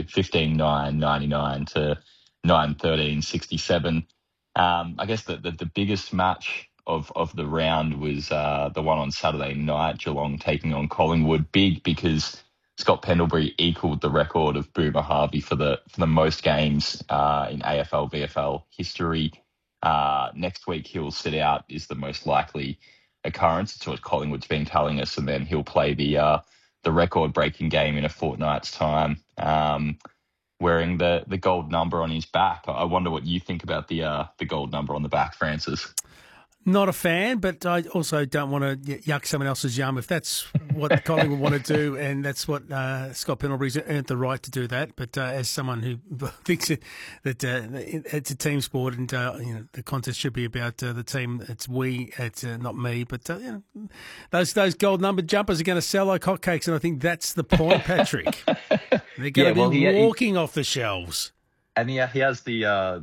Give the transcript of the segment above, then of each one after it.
15-9, to 9-13-67. I guess the biggest match of the round was the one on Saturday night, Geelong taking on Collingwood. Big because Scott Pendlebury equaled the record of Boomer Harvey for the most games in AFL VFL history. Next week he'll sit out is the most likely occurrence. It's what Collingwood's been telling us, and then he'll play the record-breaking game in a fortnight's time, wearing the gold number on his back. I wonder what you think about the gold number on the back, Francis. Not a fan, but I also don't want to yuck someone else's yum. If that's what Collingwood want to do, and that's what Scott Pendlebury's earned the right to do that. But as someone who thinks that it's a team sport, and the contest should be about the team. It's we, it's not me. But those gold numbered jumpers are going to sell like hotcakes, and I think that's the point, Patrick. They're going to be walking off the shelves. And he has the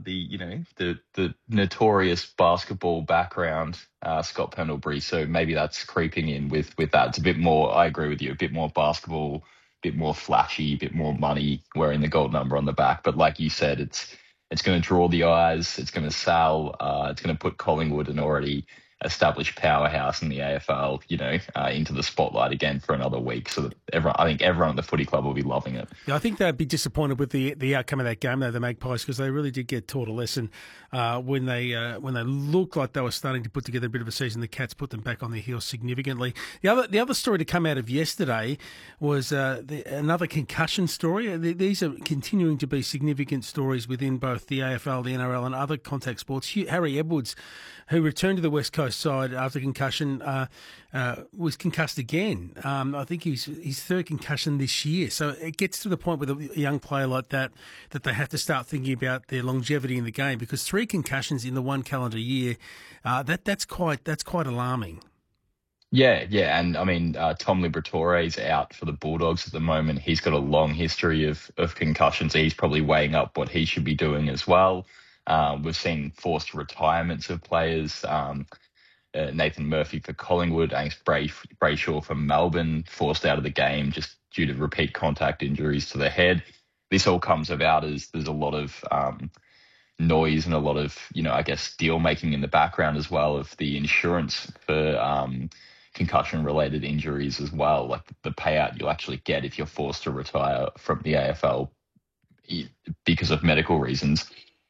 notorious basketball background, Scott Pendlebury. So maybe that's creeping in with that. It's a bit more. I agree with you. A bit more basketball, a bit more flashy, a bit more money wearing the gold number on the back. But like you said, it's going to draw the eyes. It's going to sell. It's going to put Collingwood, an already established powerhouse in the AFL, into the spotlight again for another week. So that I think everyone at the footy club will be loving it. Yeah, I think they'd be disappointed with the outcome of that game, though, the Magpies, because they really did get taught a lesson when they looked like they were starting to put together a bit of a season. The Cats put them back on their heels significantly. The other story to come out of yesterday was another concussion story. These are continuing to be significant stories within both the AFL, the NRL, and other contact sports. Harry Edwards, who returned to the West Coast side after concussion, was concussed again. I think his third concussion this year. So it gets to the point with a young player like that they have to start thinking about their longevity in the game, because 3 concussions in the one calendar year, that's quite alarming. Yeah, and I mean, Tom Liberatore is out for the Bulldogs at the moment. He's got a long history of concussions. So he's probably weighing up what he should be doing as well. We've seen forced retirements of players. Nathan Murphy for Collingwood, Angus Brayshaw for Melbourne, forced out of the game just due to repeat contact injuries to the head. This all comes about as there's a lot of noise and a lot of, deal making in the background as well of the insurance for concussion-related injuries as well, like the payout you'll actually get if you're forced to retire from the AFL because of medical reasons.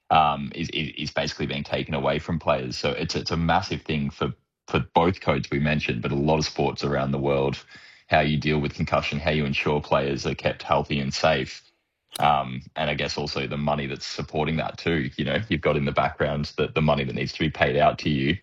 Is basically being taken away from players. So it's a massive thing for both codes we mentioned, but a lot of sports around the world, how you deal with concussion, how you ensure players are kept healthy and safe. And I guess also the money that's supporting that too. You've got in the background the money that needs to be paid out to you.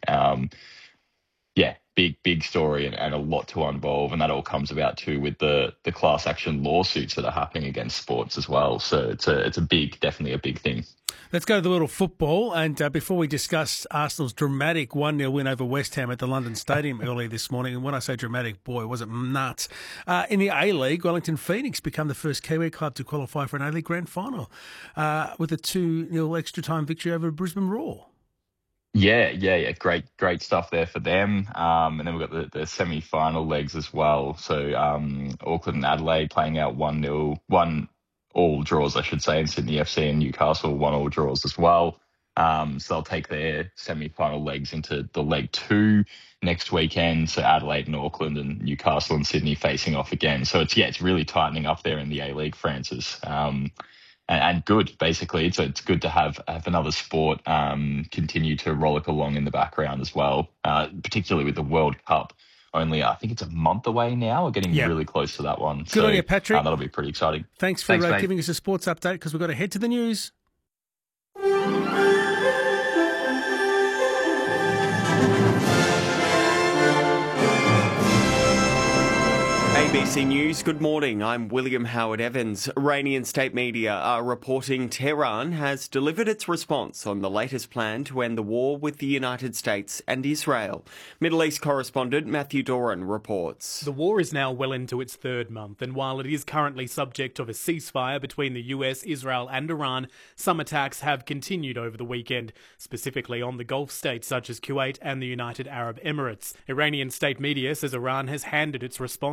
Big story and a lot to involve. And that all comes about too with the class action lawsuits that are happening against sports as well. So it's definitely a big thing. Let's go to the little football. And before we discuss Arsenal's dramatic 1-0 win over West Ham at the London Stadium earlier this morning, and when I say dramatic, boy, was it nuts. In the A-League, Wellington Phoenix become the first Kiwi club to qualify for an A-League grand final with a 2-0 extra time victory over Brisbane Roar. Yeah. Great stuff there for them. And then we've got the semi-final legs as well. So Auckland and Adelaide playing out 1-0, 1 all draws, I should say, in Sydney FC and Newcastle 1 all draws as well. So they'll take their semi-final legs into the leg 2 next weekend. So Adelaide and Auckland and Newcastle and Sydney facing off again. So it's really tightening up there in the A-League, Francis. And good, basically. So it's good to have another sport continue to rollick along in the background as well, particularly with the World Cup. Only, I think it's a month away now. We're getting really close to that one. Good on you, Patrick. That'll be pretty exciting. Thanks for giving us a sports update, because we've got to head to the news. ABC News, good morning. I'm William Howard Evans. Iranian state media are reporting Tehran has delivered its response on the latest plan to end the war with the United States and Israel. Middle East correspondent Matthew Doran reports. The war is now well into its 3rd month, and while it is currently subject of a ceasefire between the US, Israel and Iran, some attacks have continued over the weekend, specifically on the Gulf states such as Kuwait and the United Arab Emirates. Iranian state media says Iran has handed its response to the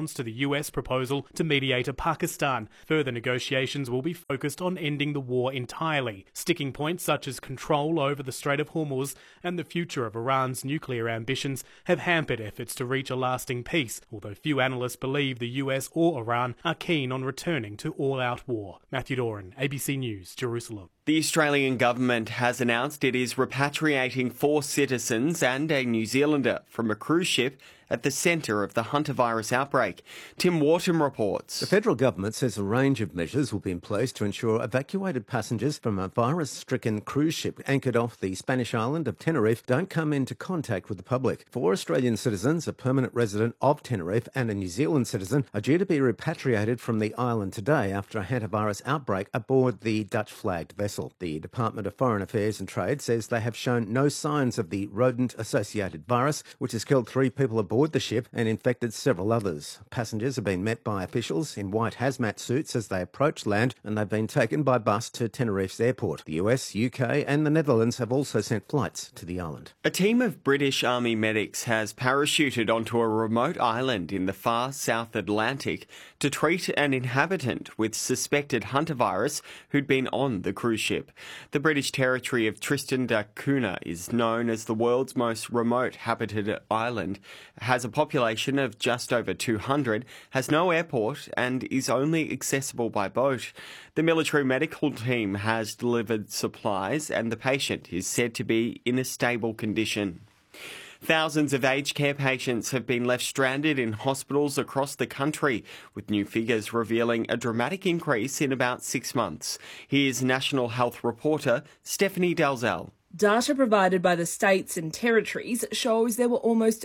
US proposal to mediate Pakistan. Further negotiations will be focused on ending the war entirely. Sticking points such as control over the Strait of Hormuz and the future of Iran's nuclear ambitions have hampered efforts to reach a lasting peace, although few analysts believe the US or Iran are keen on returning to all-out war. Matthew Doran, ABC News, Jerusalem. The Australian government has announced it is repatriating 4 citizens and a New Zealander from a cruise ship at the centre of the hantavirus outbreak. Tim Wharton reports. The federal government says a range of measures will be in place to ensure evacuated passengers from a virus-stricken cruise ship anchored off the Spanish island of Tenerife don't come into contact with the public. 4 Australian citizens, a permanent resident of Tenerife and a New Zealand citizen, are due to be repatriated from the island today after a hantavirus outbreak aboard the Dutch-flagged vessel. The Department of Foreign Affairs and Trade says they have shown no signs of the rodent-associated virus, which has killed 3 people aboard the ship and infected several others. Passengers have been met by officials in white hazmat suits as they approach land, and they've been taken by bus to Tenerife's airport. The US, UK and the Netherlands have also sent flights to the island. A team of British Army medics has parachuted onto a remote island in the far South Atlantic to treat an inhabitant with suspected hantavirus who'd been on the cruise ship. The British territory of Tristan da Cunha is known as the world's most remote habited island, has a population of just over 200, has no airport and is only accessible by boat. The military medical team has delivered supplies and the patient is said to be in a stable condition. Thousands of aged care patients have been left stranded in hospitals across the country, with new figures revealing a dramatic increase in about 6 months. Here's National Health reporter Stephanie Dalzell. Data provided by the states and territories shows there were almost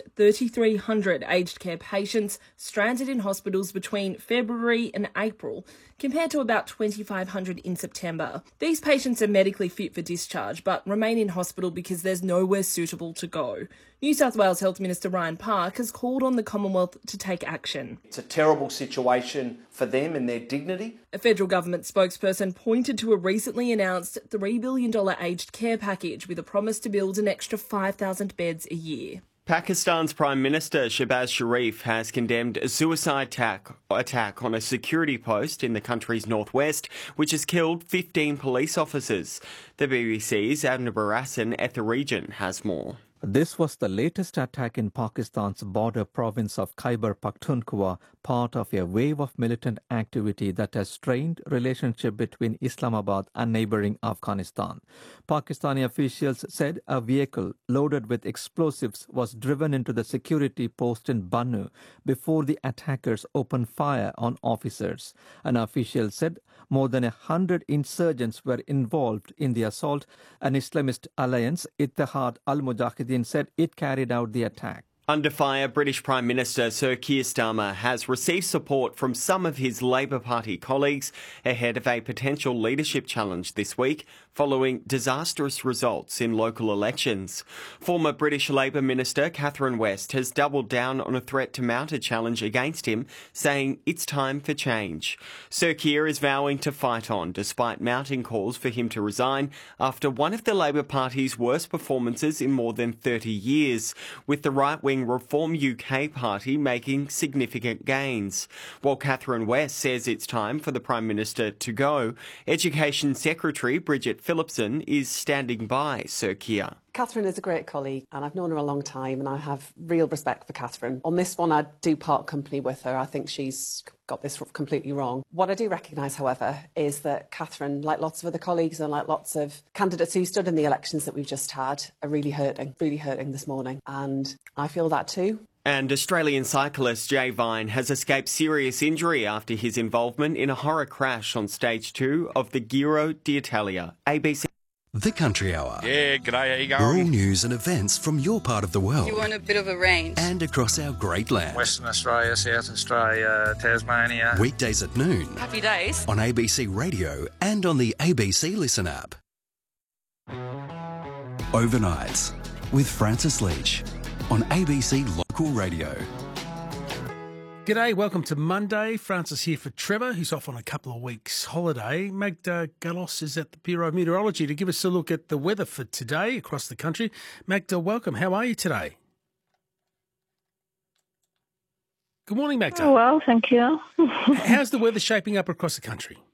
3,300 aged care patients stranded in hospitals between February and April, compared to about 2,500 in September. These patients are medically fit for discharge but remain in hospital because there's nowhere suitable to go. New South Wales Health Minister Ryan Park has called on the Commonwealth to take action. It's a terrible situation for them and their dignity. A federal government spokesperson pointed to a recently announced $3 billion aged care package with a promise to build an extra 5,000 beds a year. Pakistan's Prime Minister Shehbaz Sharif has condemned a suicide attack on a security post in the country's northwest, which has killed 15 police officers. The BBC's Avner Barasan at the region has more. This was the latest attack in Pakistan's border province of Khyber Pakhtunkhwa, part of a wave of militant activity that has strained relationship between Islamabad and neighboring Afghanistan. Pakistani officials said a vehicle loaded with explosives was driven into the security post in Bannu before the attackers opened fire on officers. An official said more than 100 insurgents were involved in the assault. An Islamist alliance, Ittihad al-Mujahideen, said it carried out the attack. Under fire, British Prime Minister Sir Keir Starmer has received support from some of his Labor Party colleagues ahead of a potential leadership challenge this week following disastrous results in local elections. Former British Labor Minister Catherine West has doubled down on a threat to mount a challenge against him, saying it's time for change. Sir Keir is vowing to fight on despite mounting calls for him to resign after one of the Labor Party's worst performances in more than 30 years, with the right-wing Reform UK party making significant gains. While Catherine West says it's time for the Prime Minister to go, Education Secretary Bridget Phillipson is standing by Sir Keir. Catherine is a great colleague and I've known her a long time and I have real respect for Catherine. On this one, I do part company with her. I think she's got this completely wrong. What I do recognise, however, is that Catherine, like lots of other colleagues and like lots of candidates who stood in the elections that we've just had, are really hurting this morning. And I feel that too. And Australian cyclist Jay Vine has escaped serious injury after his involvement in a horror crash on stage 2 of the Giro d'Italia. ABC. The Country Hour. Yeah, g'day, how you going? All news and events from your part of the world. You want a bit of a range. And across our great land. Western Australia, South Australia, Tasmania. Weekdays at noon. Happy days. On ABC Radio and on the ABC Listen app. Overnights with Francis Leach on ABC Local Radio. G'day, welcome to Monday. Francis here for Trevor, who's off on a couple of weeks' holiday. Magda Galos is at the Bureau of Meteorology to give us a look at the weather for today across the country. Magda, welcome. How are you today? Good morning, Magda. Oh, well, thank you. How's the weather shaping up across the country?